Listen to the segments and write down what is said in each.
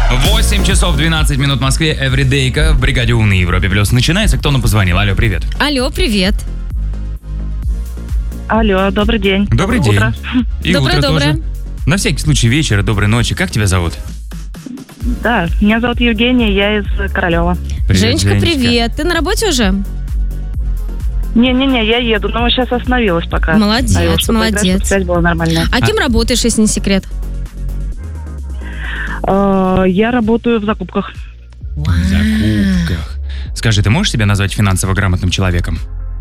8 часов 12 минут в Москве. Эвридейка в бригаде У на Европе Плюс начинается. Кто нам позвонил? Алло, привет. Алло, привет. Алло, добрый день. Добрый день. Утро. И Доброе, утро доброе. тоже. На всякий случай вечера, доброй ночи. Как тебя зовут? Да, меня зовут Евгения, я из Королева. Привет, Женечка, Женечка. привет. Ты на работе уже? Не-не-не, я еду, но сейчас остановилась пока. Молодец, Чтобы играть, молодец. чтобы связь была нормальная. А кем работаешь, если не секрет? Я работаю в закупках. В закупках. Скажи, ты можешь себя назвать финансово грамотным человеком?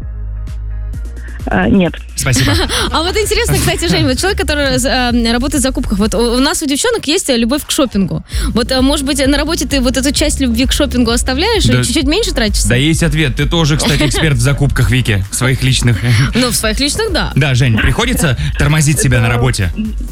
Нет. Спасибо. А вот интересно, кстати, Жень, вот человек, который работает в закупках, вот у нас у девчонок есть любовь к шопингу. Вот, может быть, на работе ты вот эту часть любви к шопингу оставляешь Да. и чуть-чуть меньше тратишься? Да, есть ответ. Ты тоже, кстати, эксперт в закупках, Вики, своих личных. Ну, в своих личных, да. Да, Жень, приходится тормозить себя на работе?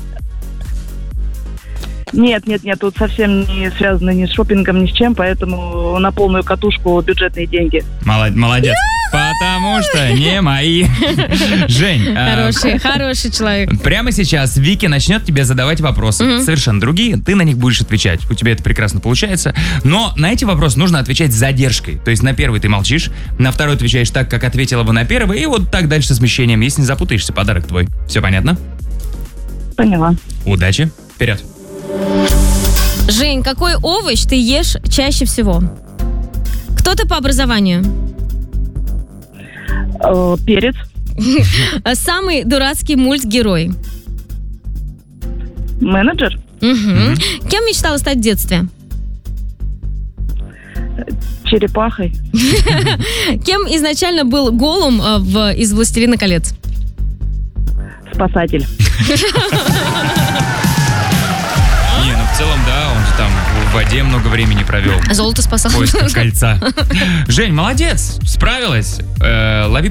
Нет, тут совсем не связано ни с шопингом, ни с чем, поэтому на полную катушку бюджетные деньги. Молодец. Потому что не мои. Жень, Хороший человек. прямо сейчас Вики начнет тебе задавать вопросы. Совершенно другие. Ты на них будешь отвечать. У тебя это прекрасно получается. Но на эти вопросы нужно отвечать с задержкой. То есть на первый ты молчишь, на второй отвечаешь так, как ответила бы на первый, и вот так дальше со смещением. Если не запутаешься, подарок твой. Все понятно? Поняла. Удачи. Вперед. Жень, какой овощ ты ешь чаще всего? Кто ты по образованию? Перец. Самый дурацкий мультгерой? Менеджер. Угу. Кем мечтала стать в детстве? Черепахой. Кем изначально был Голум из «Властелина колец»? Спасатель. Не, ну в целом, да, он же там в воде много времени провел. Золото спасал. В поисках кольца. Жень, молодец, справилась. Лови